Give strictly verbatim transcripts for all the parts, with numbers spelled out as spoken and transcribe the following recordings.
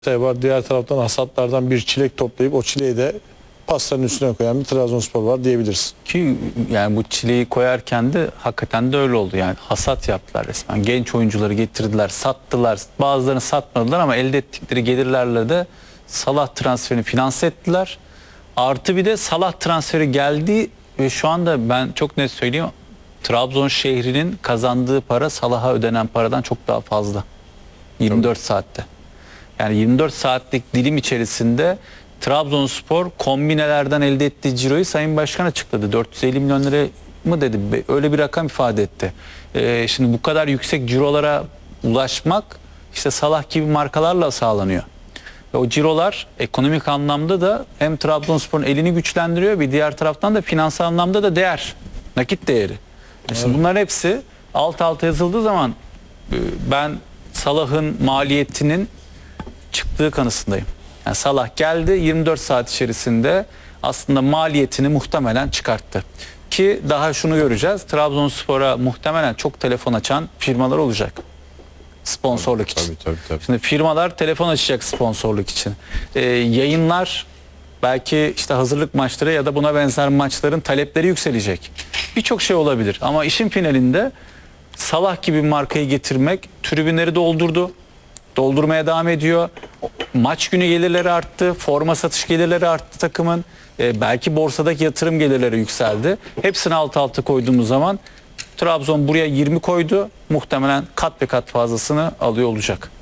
var. Diğer taraftan hasatlardan bir çilek toplayıp o çileği de pastanın üstüne koyan bir Trabzonspor var diyebiliriz. Ki yani bu çileği koyarken de hakikaten de öyle oldu. Yani hasat yaptılar resmen. Genç oyuncuları getirdiler, sattılar. Bazılarını satmadılar ama elde ettikleri gelirlerle de Salah transferini finanse ettiler. Artı bir de Salah transferi geldi ve şu anda ben çok net söyleyeyim, Trabzon şehrinin kazandığı para Salah'a ödenen paradan çok daha fazla. yirmi dört saatte. Yani yirmi dört saatlik dilim içerisinde Trabzonspor kombinelerden elde ettiği ciroyu Sayın Başkan açıkladı. dört yüz elli milyon lira mı dedi? Öyle bir rakam ifade etti. Ee, şimdi bu kadar yüksek cirolara ulaşmak işte Salah gibi markalarla sağlanıyor. Ve o cirolar ekonomik anlamda da hem Trabzonspor'un elini güçlendiriyor, bir diğer taraftan da finansal anlamda da değer. Nakit değeri. Evet. Şimdi bunların hepsi alt alta yazıldığı zaman ben Salah'ın maliyetinin çıktığı kanısındayım. Yani Salah geldi, yirmi dört saat içerisinde aslında maliyetini muhtemelen çıkarttı. Ki daha şunu göreceğiz. Trabzonspor'a muhtemelen çok telefon açan firmalar olacak. Sponsorluk tabii, için. Tabii, tabii. Şimdi firmalar telefon açacak sponsorluk için. Ee, yayınlar belki işte hazırlık maçları ya da buna benzer maçların talepleri yükselecek. Birçok şey olabilir ama işin finalinde Salah gibi bir markayı getirmek tribünleri doldurdu. Doldurmaya devam ediyor. Maç günü gelirleri arttı. Forma satış gelirleri arttı takımın. Ee, belki borsadaki yatırım gelirleri yükseldi. Hepsini alt alta koyduğumuz zaman Trabzon buraya yirmi koydu. Muhtemelen kat ve kat fazlasını alıyor olacak.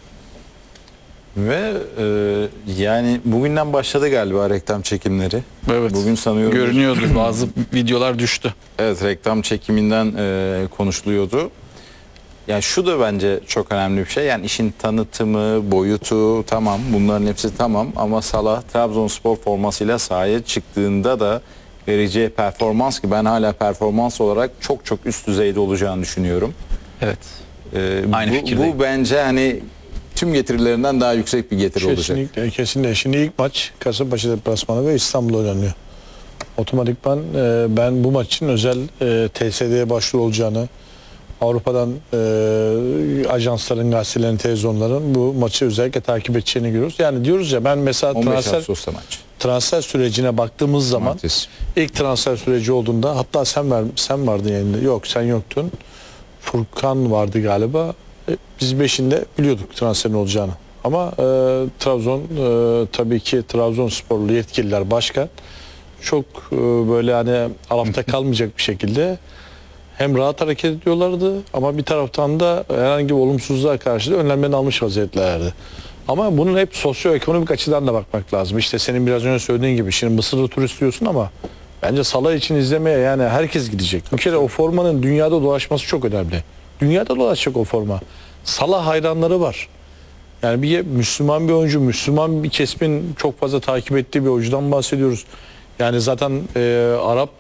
Ve e, yani bugünden başladı galiba reklam çekimleri. Evet. Bugün sanıyorum. Görünüyordu. Bazı videolar düştü. Evet, reklam çekiminden e, konuşuluyordu. Yani şu da bence çok önemli bir şey. Yani işin tanıtımı, boyutu tamam, bunların hepsi tamam ama Salah Trabzonspor formasıyla sahaya çıktığında da vereceği performans, ki ben hala performans olarak çok çok üst düzeyde olacağını düşünüyorum. Evet. Ee, Aynı bu, fikirdeyim. bu bence hani tüm getirilerinden daha yüksek bir getiri olacak. Kesinlikle, kesinlikle. Şimdi ilk maç Kasımpaşa deplasmanı ve İstanbul'da oynanıyor. Otomatikman e, ben bu maçın özel e, T S D'ye başvuru olacağını, Avrupa'dan e, ajansların, gazetelerin, televizyonların bu maçı özellikle takip edeceğini görüyoruz. Yani diyoruz ya, ben mesela on beş transfer, Ağustos'ta maç. transfer sürecine baktığımız zaman Martes. ilk transfer süreci olduğunda, hatta sen var, sen vardın yayında. Yok, sen yoktun. Furkan vardı galiba. E, biz beşinde biliyorduk transferin olacağını. Ama e, Trabzon e, tabii ki Trabzonsporlu yetkililer, başkan çok e, böyle hani alafta kalmayacak bir şekilde hem rahat hareket ediyorlardı ama bir taraftan da herhangi bir olumsuzluğa karşı da önlemlerini almış vaziyetlerdi. Ama bunun hep sosyoekonomik açıdan da bakmak lazım. İşte senin biraz önce söylediğin gibi, şimdi Mısır'da turist diyorsun ama bence Salah için izlemeye yani herkes gidecek. Bir kere o formanın dünyada dolaşması çok önemli. Dünyada dolaşacak o forma. Salah hayranları var. Yani bir Müslüman bir oyuncu, Müslüman bir kesimin çok fazla takip ettiği bir oyuncudan bahsediyoruz. Yani zaten e, Arap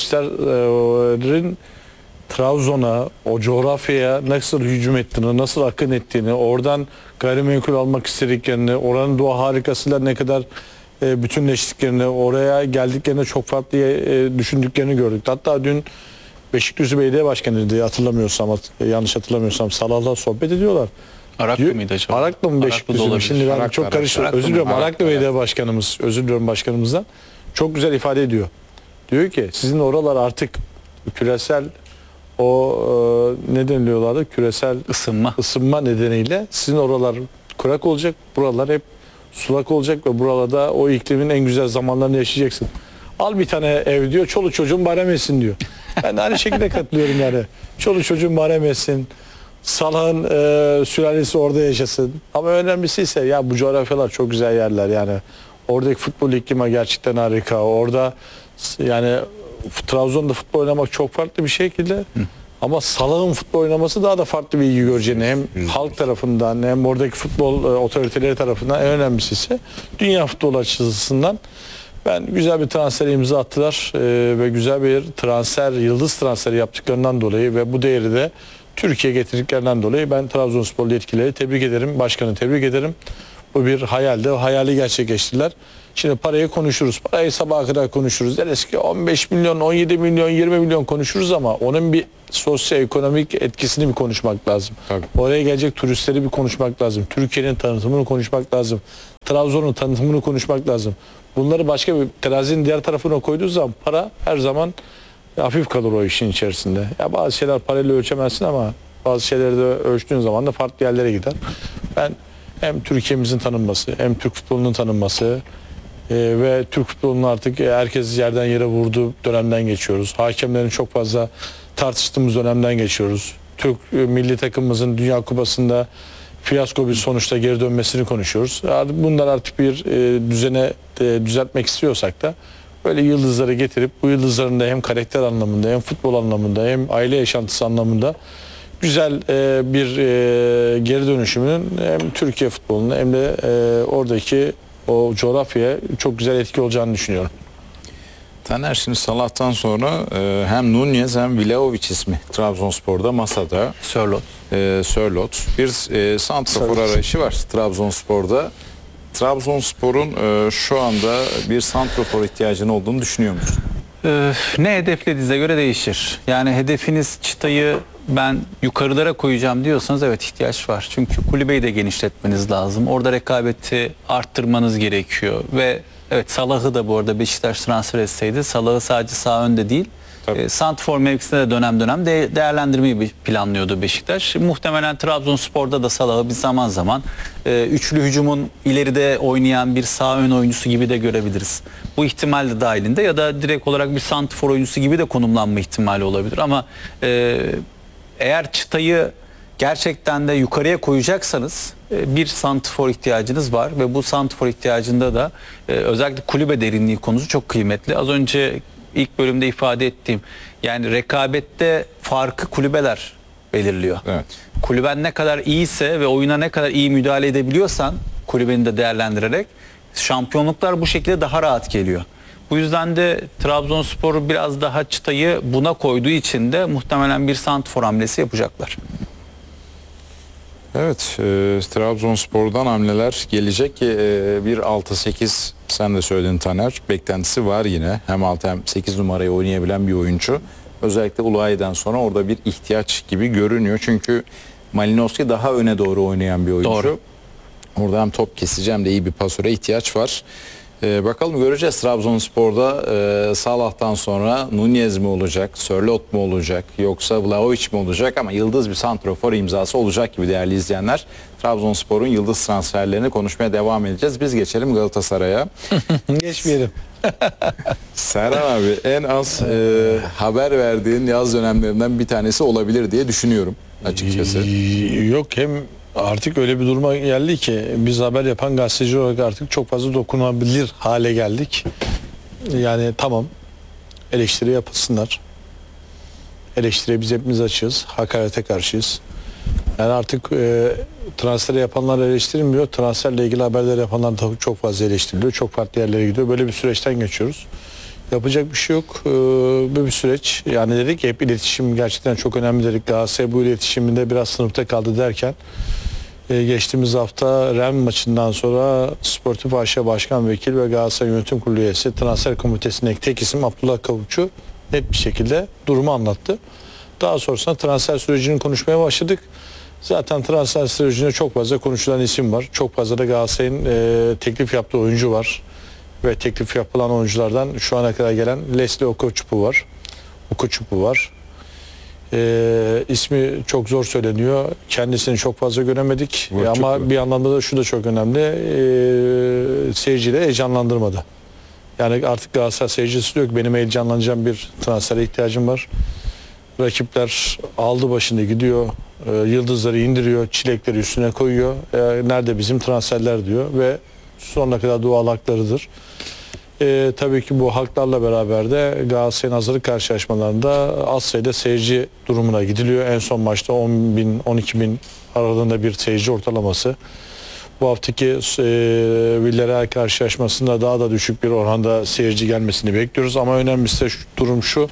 turistlerin Trabzon'a, o coğrafyaya nasıl hücum ettiğini, nasıl akın ettiğini, oradan gayrimenkul almak istediklerini, oranın doğa harikasıyla ne kadar e, bütünleştiklerini, oraya geldiklerinde çok farklı e, düşündüklerini gördük. Hatta dün Beşiktaş Belediye Başkanı diye hatırlamıyorsam, yanlış hatırlamıyorsam Salah'la sohbet ediyorlar. Araklı Diyor, mıydı acaba? Araklı mı Beşiktaş mı? Şimdi ben Araklı, çok Araklı, karıştırdım. Araklı Özür diliyorum. mı? Araklı Belediye Başkanımız, özür diliyorum başkanımızdan. Çok güzel ifade ediyor. Diyor ki sizin oralar artık küresel o e, ne deniliyorlardı? Küresel Isınma. ısınma nedeniyle sizin oralar kurak olacak, buralar hep sulak olacak ve buralarda o iklimin en güzel zamanlarını yaşayacaksın. Al bir tane ev diyor, çoluk çocuğun barem etsin diyor. Ben de aynı şekilde katılıyorum yani. Çoluk çocuğun barem etsin. Salah'ın e, sülalesi orada yaşasın. Ama önemlisi ise ya bu coğrafyalar çok güzel yerler yani. Oradaki futbol iklimi gerçekten harika. Orada yani Trabzon'da futbol oynamak çok farklı bir şekilde. Hı. Ama Salah'ın futbol oynaması daha da farklı bir ilgi göreceğini hem Yüz halk tarafından hem oradaki futbol e, otoriteleri tarafından, en önemlisi ise dünya futbol açısından ben güzel bir transfer imza attılar e, ve güzel bir transfer, yıldız transferi yaptıklarından dolayı ve bu değeri de Türkiye getirdiklerinden dolayı ben Trabzonsporlu yetkilileri tebrik ederim, başkanı tebrik ederim. Bu bir hayaldi, o hayali gerçekleştirdiler. Şimdi parayı konuşuruz, parayı sabaha kadar konuşuruz. Deriz ki on beş milyon, on yedi milyon, yirmi milyon konuşuruz ama onun bir sosyoekonomik etkisini bir konuşmak lazım. Tabii. Oraya gelecek turistleri bir konuşmak lazım. Türkiye'nin tanıtımını konuşmak lazım. Trabzon'un tanıtımını konuşmak lazım. Bunları başka bir terazinin diğer tarafına koyduğu zaman para her zaman hafif kalır o işin içerisinde. Ya bazı şeyler parayla ölçemezsin ama bazı şeyleri de ölçtüğün zaman da farklı yerlere gider. Ben hem Türkiye'mizin tanınması, hem Türk futbolunun tanınması e, ve Türk futbolunun artık herkes yerden yere vurduğu dönemden geçiyoruz. Hakemlerin çok fazla tartıştığımız dönemden geçiyoruz. Türk e, milli takımımızın Dünya Kupası'nda fiyasko bir sonuçta geri dönmesini konuşuyoruz. Artık bunlar artık bir e, düzene e, düzeltmek istiyorsak da böyle yıldızları getirip bu yıldızların da hem karakter anlamında hem futbol anlamında hem aile yaşantısı anlamında güzel e, bir e, geri dönüşümünün hem Türkiye futboluna hem de e, oradaki o coğrafyaya çok güzel etki olacağını düşünüyorum. Taner, şimdi Salah'tan sonra e, hem Nunez hem Vlahovic ismi Trabzonspor'da masada. Sörloth. E, Sörloth. Bir e, santrafor Sörloth. arayışı var Trabzonspor'da. Trabzonspor'un e, şu anda bir santrafor ihtiyacının olduğunu düşünüyor musun? Ee, ne hedeflediğinize göre değişir. Yani hedefiniz çıtayı ben yukarılara koyacağım diyorsanız evet ihtiyaç var. Çünkü kulübeyi de genişletmeniz lazım. Orada rekabeti arttırmanız gerekiyor ve evet Salah'ı da bu arada Beşiktaş transfer etseydi Salah'ı sadece sağ önde değil e, santrfor mevkisinde de dönem dönem de değerlendirmeyi planlıyordu Beşiktaş. Muhtemelen Trabzonspor'da da Salah'ı bir zaman zaman e, üçlü hücumun ileride oynayan bir sağ ön oyuncusu gibi de görebiliriz. Bu ihtimal de dahilinde ya da direkt olarak bir santrfor oyuncusu gibi de konumlanma ihtimali olabilir ama e, eğer çıtayı gerçekten de yukarıya koyacaksanız e, bir santrfor ihtiyacınız var ve bu santrfor ihtiyacında da e, özellikle kulübe derinliği konusu çok kıymetli. Az önce ilk bölümde ifade ettiğim yani rekabette farkı kulübeler belirliyor. Evet. Kulüben ne kadar iyiyse ve oyuna ne kadar iyi müdahale edebiliyorsan kulübeni de değerlendirerek şampiyonluklar bu şekilde daha rahat geliyor. Bu yüzden de Trabzonspor biraz daha çıtayı buna koyduğu için de muhtemelen bir santrfor hamlesi yapacaklar. Evet, e, Trabzonspor'dan hamleler gelecek ki e, bir altı sekiz sen de söyledin Taner, beklentisi var yine. Hem altı hem sekiz numarayı oynayabilen bir oyuncu. Özellikle Uluay'dan sonra orada bir ihtiyaç gibi görünüyor. Çünkü Malinowski daha öne doğru oynayan bir oyuncu. Doğru. Orada hem top kesici hem de iyi bir pasöre ihtiyaç var. Ee, bakalım göreceğiz Trabzonspor'da e, Salah'tan sonra Nunez mi olacak, Sörloth mu olacak yoksa Vlahovic mi olacak ama yıldız bir santrafor imzası olacak gibi değerli izleyenler. Trabzonspor'un yıldız transferlerini konuşmaya devam edeceğiz. Biz geçelim Galatasaray'a. Geçmeyelim. Serhan abi en az e, haber verdiğin yaz dönemlerinden bir tanesi olabilir diye düşünüyorum açıkçası. Yok hem artık öyle bir duruma geldi ki biz haber yapan gazeteci olarak artık çok fazla dokunabilir hale geldik. Yani tamam eleştiri yapılsınlar. Eleştiriye biz hepimiz açığız. Hakarete karşıyız. Yani artık e, transferi yapanlar eleştirilmiyor. Transferle ilgili haberler yapanlar da çok fazla eleştiriliyor. Çok farklı yerlere gidiyor. Böyle bir süreçten geçiyoruz. Yapacak bir şey yok. Ee, böyle bir süreç. Yani dedik ki hep iletişim gerçekten çok önemli dedik. Galatasaray bu iletişiminde biraz sınıfta kaldı derken e, geçtiğimiz hafta Rennes maçından sonra Sportif A Ş Başkan Vekil ve Galatasaray Yönetim Kurulu üyesi transfer komitesindeki tek isim Abdullah Kavukçu net bir şekilde durumu anlattı. Daha sonrasında transfer sürecini konuşmaya başladık. Zaten transfer sürecinde çok fazla konuşulan isim var. Çok fazla da Galatasaray'ın e, teklif yaptığı oyuncu var. Ve teklif yapılan oyunculardan şu ana kadar gelen Leslie Okochupu var. Okochupu var. Ee, ismi çok zor söyleniyor. Kendisini çok fazla göremedik. Ee, ama bir anlamda da şu da çok önemli. Ee, seyirciyi de heyecanlandırmadı. Yani artık Galatasaray seyircisi diyor ki benim heyecanlanacağım bir transfere ihtiyacım var. Rakipler aldı başını gidiyor. Ee, yıldızları indiriyor. Çilekleri üstüne koyuyor. Ee, nerede bizim transferler diyor ve sonuna kadar doğal haklarıdır. Ee, tabii ki bu haklarla beraber de Galatasaray'ın hazırlık karşılaşmalarında az sayıda seyirci durumuna gidiliyor. En son maçta on bin on iki bin aralığında bir seyirci ortalaması. Bu haftaki e, Villarreal karşılaşmasında daha da düşük bir oranda seyirci gelmesini bekliyoruz. Ama önemlisi de şu, durum şu.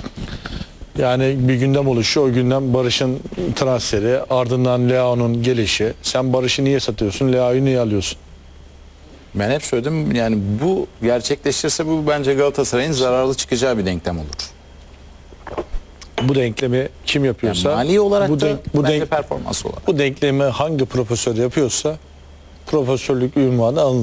Yani bir gündem oluşuyor. O gündem Barış'ın transferi, ardından Leao'nun gelişi. Sen Barış'ı niye satıyorsun? Leao'yu niye alıyorsun? Ben hep söyledim yani bu gerçekleşirse bu bence Galatasaray'ın zararlı çıkacağı bir denklem olur. Bu denklemi kim yapıyorsa, Yani mali olarak bu da denk, bu bence denk, performans olarak. bu denklemi hangi profesör yapıyorsa profesörlük ünvanı alınır.